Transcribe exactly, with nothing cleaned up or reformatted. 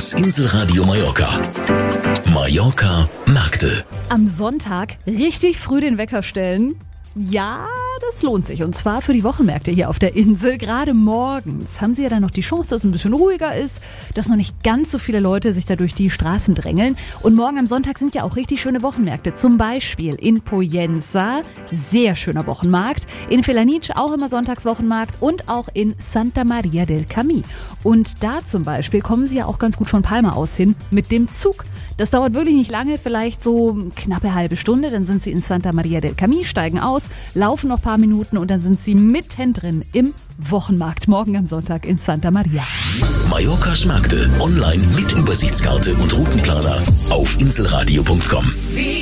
Das Inselradio Mallorca. Mallorca Märkte. Am Sonntag richtig früh den Wecker stellen. Ja, das lohnt sich. Und zwar für die Wochenmärkte hier auf der Insel. Gerade morgens haben sie ja dann noch die Chance, dass es ein bisschen ruhiger ist, dass noch nicht ganz so viele Leute sich da durch die Straßen drängeln. Und morgen am Sonntag sind ja auch richtig schöne Wochenmärkte. Zum Beispiel in Pollença, sehr schöner Wochenmarkt. In Felanitx auch immer Sonntagswochenmarkt und auch in Santa Maria del Camí. Und da zum Beispiel kommen sie ja auch ganz gut von Palma aus hin mit dem Zug. Das dauert wirklich nicht lange, vielleicht so knappe halbe Stunde. Dann sind sie in Santa Maria del Camí, steigen aus, laufen noch ein paar Minuten und dann sind sie mittendrin im Wochenmarkt. Morgen am Sonntag in Santa Maria. Mallorcas Märkte online mit Übersichtskarte und Routenplaner auf inselradio punkt com.